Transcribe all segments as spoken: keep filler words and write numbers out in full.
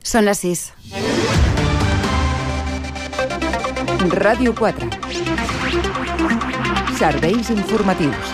Són les sis. Ràdio quatre. Serveis informatius.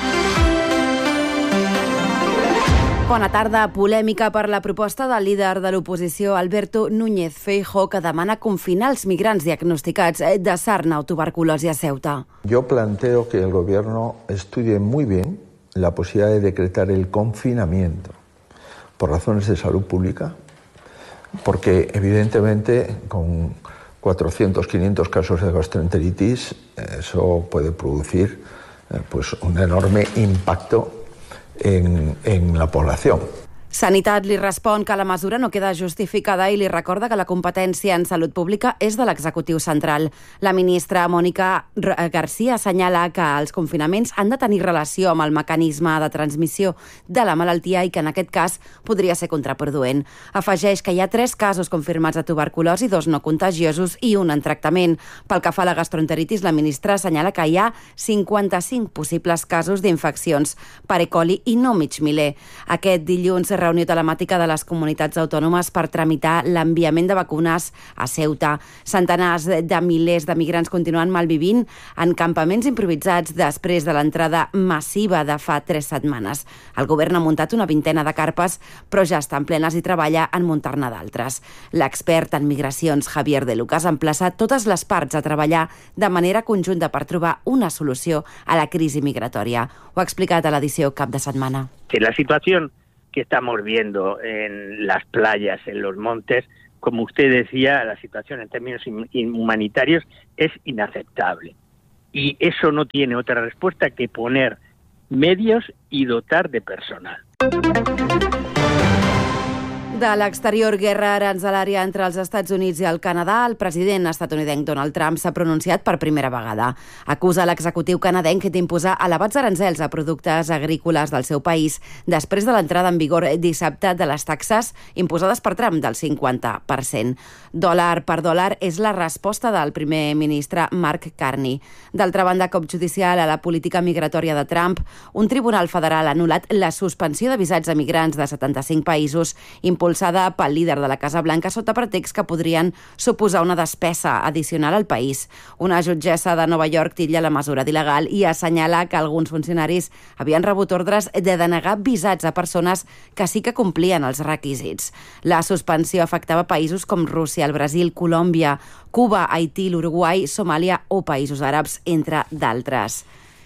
Bona tarda. Polèmica per la proposta del líder de l'oposició, Alberto Núñez Feijóo, que demana confinar els migrants diagnosticats de sarna o tuberculosi a Ceuta. Yo planteo que el gobierno estudie muy bien la posibilidad de decretar el confinamiento por razones de salud pública, porque evidentemente con cuatrocientos, quinientos casos de gastroenteritis eso puede producir eh, pues un enorme impacto en, en la población. Sanitat li respon que la mesura no queda justificada i li recorda que la competència en salut pública és de l'executiu central. La ministra Mònica García assenyala que els confinaments han de tenir relació amb el mecanisme de transmissió de la malaltia i que en aquest cas podria ser contraproduent. Afegeix que hi ha tres casos confirmats de tuberculosi, dos no contagiosos i un en tractament. Pel que fa a la gastroenteritis, la ministra assenyala que hi ha cinquanta-cinc possibles casos d'infeccions per E. coli i no mig miler. Aquest dilluns reunió telemàtica de les comunitats autònomes per tramitar l'enviament de vacunes a Ceuta. Centenars de milers de migrants continuen malvivint en campaments improvisats després de l'entrada massiva de fa tres setmanes. El govern ha muntat una vintena de carpes, però ja estan plenes i treballa en muntar-ne d'altres. L'expert en migracions, Javier de Lucas, ha emplaçat totes les parts a treballar de manera conjunta per trobar una solució a la crisi migratòria. Ho ha explicat a l'edició Cap de Setmana. Que la situació que estamos viendo en las playas, en los montes, como usted decía, la situación en términos humanitarios es inaceptable. Y eso no tiene otra respuesta que poner medios y dotar de personal. De l'exterior, guerra aranzelària entre els Estats Units i el Canadà, el president estatunidenc Donald Trump s'ha pronunciat per primera vegada. Acusa l'executiu canadenc d'imposar elevats aranzels a productes agrícoles del seu país després de l'entrada en vigor dissabte de les taxes imposades per Trump del cinquanta per cent. Dòlar per dòlar és la resposta del primer ministre Mark Carney. D'altra banda, cop judicial a la política migratòria de Trump, un tribunal federal ha anul·lat la suspensió de visats a migrants de setanta-cinc països impulsada pel líder de la Casa Blanca sota pretext que podrien suposar una despesa addicional al país. Una jutgessa de Nova York titlla la mesura d'il·legal i assenyala que alguns funcionaris havien rebut ordres de denegar visats a persones que sí que complien els requisits. La suspensió afectava països com Rússia, el Brasil, Colòmbia, Cuba, Haití, l'Uruguai, Somàlia o països àrabs, entre d'altres.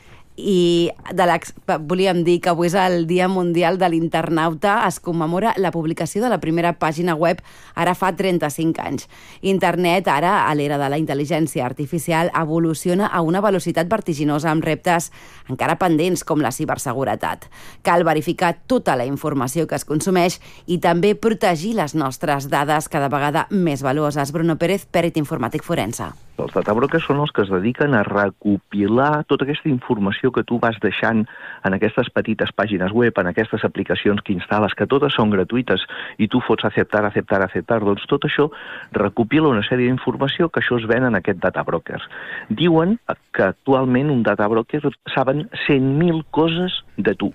I de volíem dir que avui és el Dia Mundial de l'Internauta. Es commemora la publicació de la primera pàgina web ara fa trenta-cinc anys. Internet, ara, a l'era de la intel·ligència artificial, evoluciona a una velocitat vertiginosa amb reptes encara pendents com la ciberseguretat. Cal verificar tota la informació que es consumeix i també protegir les nostres dades cada vegada més valuoses. Bruno Pérez, pèrit informàtic forense. Els databrokers són els que es dediquen a recopilar tota aquesta informació que tu vas deixant en aquestes petites pàgines web, en aquestes aplicacions que instal·les, que totes són gratuïtes i tu fots acceptar, acceptar, acceptar. Doncs tot això recopila una sèrie d'informació que això es ven en aquest databrokers. Diuen que actualment un databroker saben cent mil coses de tu.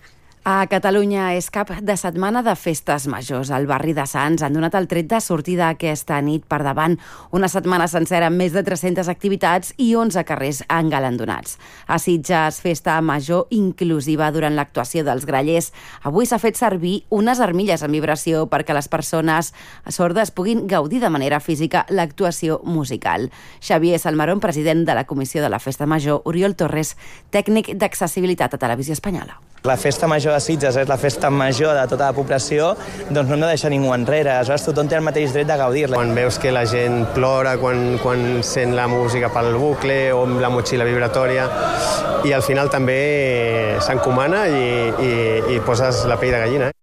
A Catalunya és cap de setmana de festes majors. Al barri de Sants han donat el tret de sortida aquesta nit per davant. Una setmana sencera amb més de tres-centes activitats i onze carrers engalandonats. A Sitges, festa major inclusiva durant l'actuació dels grallers. Avui s'ha fet servir unes armilles amb vibració perquè les persones sordes puguin gaudir de manera física l'actuació musical. Xavier Salmarón, president de la Comissió de la Festa Major, Oriol Torres, tècnic d'accessibilitat a Televisió Espanyola. La festa major de Sitges és la festa major de tota la població, doncs no hem de deixar ningú enrere. Aleshores, tothom té el mateix dret de gaudir-la. Quan veus que la gent plora quan, quan sent la música pel bucle o amb la motxilla vibratòria, i al final també s'encomana i, i, i poses la pell de gallina.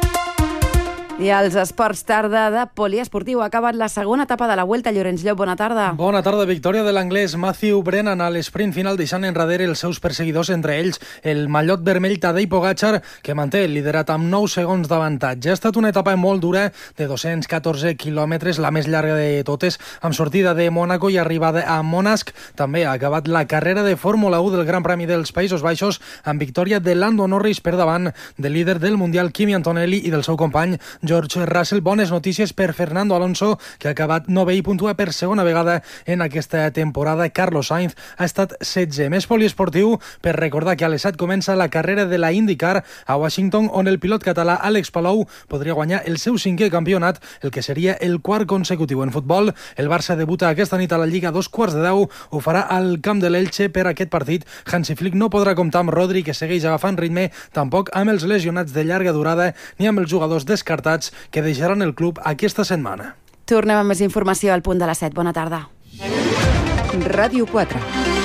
I als esports, tarda de poliesportiu. Ha acabat la segona etapa de la Vuelta. Llorenç Llop, bona tarda. Bona tarda. Victòria de l'anglès Matthew Brennan a l'esprint final, deixant enrere els seus perseguidors, entre ells el mallot vermell Tadej Pogačar, que manté el liderat amb nou segons d'avantatge. Ha estat una etapa molt dura de dos-cents catorze quilòmetres, la més llarga de totes, amb sortida de Mònaco i arribada a Monask. També ha acabat la carrera de Fórmula u del Gran Premi dels Països Baixos amb victòria de Lando Norris per davant del líder del Mundial Kimi Antonelli i del seu company George Russell. Bones notícies per Fernando Alonso, que ha acabat novè i puntua per segona vegada en aquesta temporada. Carlos Sainz ha estat setzè. Més poliesportiu per recordar que a les set comença la carrera de la IndyCar a Washington, on el pilot català Àlex Palou podria guanyar el seu cinquè campionat, el que seria el quart consecutiu. En futbol, el Barça debuta aquesta nit a la Lliga a dos quarts de deu. Ho farà al camp de l'Elche. Per aquest partit, Hansi Flick no podrà comptar amb Rodri, que segueix agafant ritme, tampoc amb els lesionats de llarga durada ni amb els jugadors descartats que deixaran el club aquesta setmana. Tornem amb més informació al punt de les set. Bona tarda. Ràdio quatre.